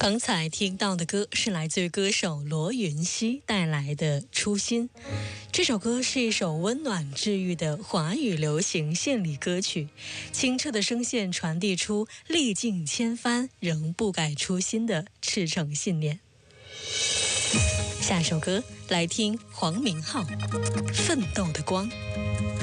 刚才听到的歌是来自于歌手罗云熙带来的《初心》。这首歌是一首温暖治愈的华语流行献礼歌曲，清澈的声线传递出历尽千帆仍不改初心的赤诚信念。下首歌来听黄明昊《奋斗的光》。